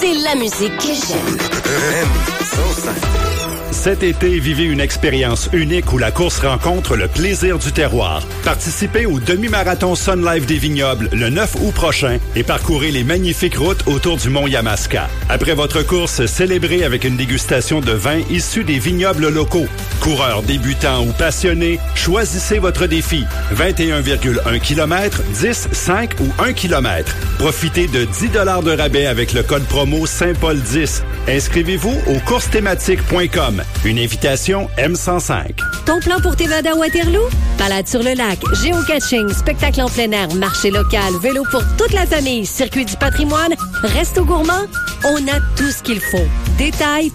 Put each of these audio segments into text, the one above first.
C'est la musique que j'aime. Cet été, vivez une expérience unique où la course rencontre le plaisir du terroir. Participez au demi-marathon Sun Life des Vignobles le 9 août prochain et parcourez les magnifiques routes autour du mont Yamaska. Après votre course, célébrez avec une dégustation de vins issus des vignobles locaux. Coureurs débutants ou passionnés, choisissez votre défi. 21,1 km, 10, 5 ou 1 km. Profitez de 10 $ de rabais avec le code promo Saint-Paul10. Inscrivez-vous au coursethématique.com. Une invitation M105. Ton plan pour t'évader à Waterloo? Balade sur le lac, géocaching, spectacle en plein air, marché local, vélo pour toute la famille, circuit du patrimoine, resto gourmand. On a tout ce qu'il faut. Détails,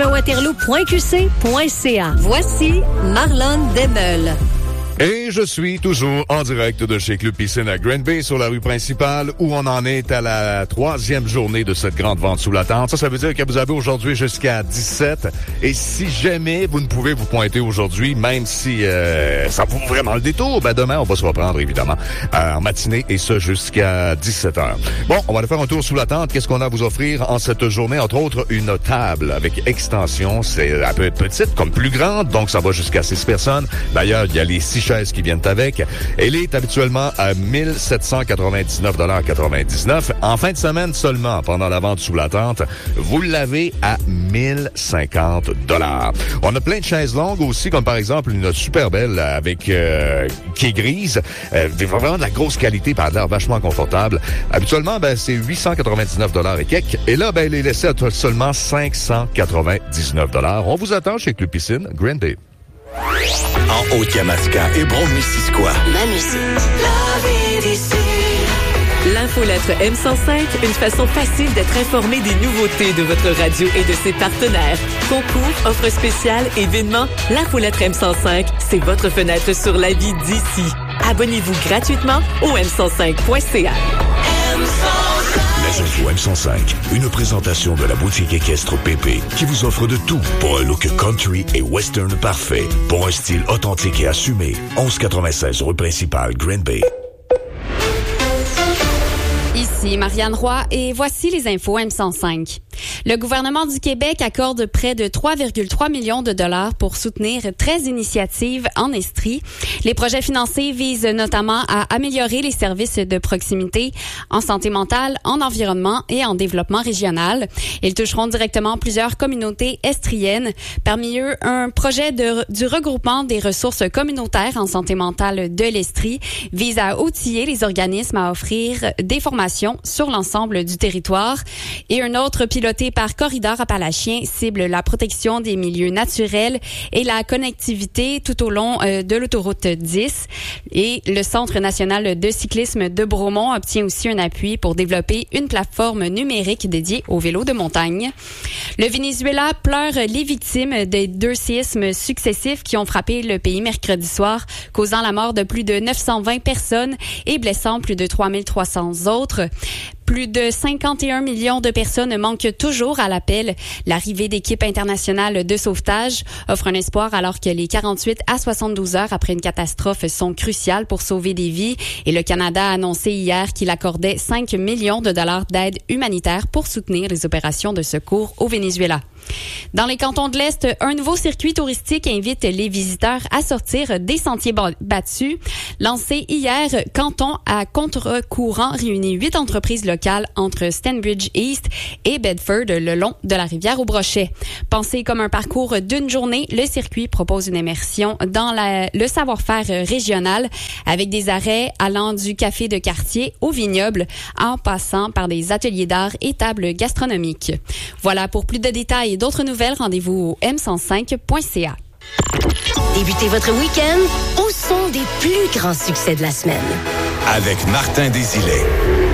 tourismewaterloo.qc.ca. Voici Marlon Demel. Et je suis toujours en direct de chez Club Piscine à Green Bay sur la rue principale où on en est à la 3e journée de cette grande vente sous la tente. Ça veut dire que vous avez aujourd'hui jusqu'à 17. Et si jamais vous ne pouvez vous pointer aujourd'hui, même si ça vaut vraiment le détour, ben demain on va se reprendre évidemment en matinée et ça jusqu'à 17h. Bon, on va aller faire un tour sous la tente. Qu'est-ce qu'on a à vous offrir en cette journée? Entre autres, une table avec extension. C'est un peu petite comme plus grande, donc ça va jusqu'à 6 personnes. D'ailleurs, il y a les 6 chaises qui viennent avec. Elle est habituellement à 1799,99 $. En fin de semaine seulement, pendant la vente sous la tente, vous l'avez à 1050 $. On a plein de chaises longues aussi, comme par exemple une super belle avec qui est grise. Vraiment de la grosse qualité, par l'air vachement confortable. Habituellement, ben c'est 899 $ et quelques. Et là, ben elle est laissée à seulement 599 $. On vous attend chez Club Piscine, Green Bay. En Haute-Yamaska et Brome-Missisquoi. Ma musique. La vie d'ici. L'infolettre M105, une façon facile d'être informé des nouveautés de votre radio et de ses partenaires. Concours, offres spéciales, événements, l'infolettre M105, c'est votre fenêtre sur la vie d'ici. Abonnez-vous gratuitement au m105.ca. Les infos M105, une présentation de la boutique équestre Pépé qui vous offre de tout pour un look country et western parfait, pour un style authentique et assumé. 1196 rue principale, Green Bay. Ici Marianne Roy et voici les infos M105. Le gouvernement du Québec accorde près de 3,3 millions de dollars pour soutenir 13 initiatives en Estrie. Les projets financés visent notamment à améliorer les services de proximité en santé mentale, en environnement et en développement régional. Ils toucheront directement plusieurs communautés estriennes. Parmi eux, un projet du regroupement des ressources communautaires en santé mentale de l'Estrie vise à outiller les organismes à offrir des formations sur l'ensemble du territoire. Et un autre piloté par Corridor Appalachien cible la protection des milieux naturels et la connectivité tout au long de l'autoroute 10. Et le Centre national de cyclisme de Bromont obtient aussi un appui pour développer une plateforme numérique dédiée aux vélos de montagne. Le Venezuela pleure les victimes des 2 séismes successifs qui ont frappé le pays mercredi soir, causant la mort de plus de 920 personnes et blessant plus de 3300 autres. Plus de 51 millions de personnes manquent toujours à l'appel. L'arrivée d'équipes internationales de sauvetage offre un espoir alors que les 48 à 72 heures après une catastrophe sont cruciales pour sauver des vies. Et le Canada a annoncé hier qu'il accordait 5 millions de dollars d'aide humanitaire pour soutenir les opérations de secours au Venezuela. Dans les cantons de l'Est, un nouveau circuit touristique invite les visiteurs à sortir des sentiers battus. Lancé hier, Canton à contre-courant réunit 8 entreprises locales entre Stanbridge East et Bedford le long de la rivière au Brochet. Pensé comme un parcours d'une journée, le circuit propose une immersion dans le savoir-faire régional avec des arrêts allant du café de quartier au vignoble en passant par des ateliers d'art et tables gastronomiques. Voilà, pour plus de détails et d'autres nouvelles, rendez-vous au m105.ca. Débutez votre week-end au son des plus grands succès de la semaine. Avec Martin Desilets.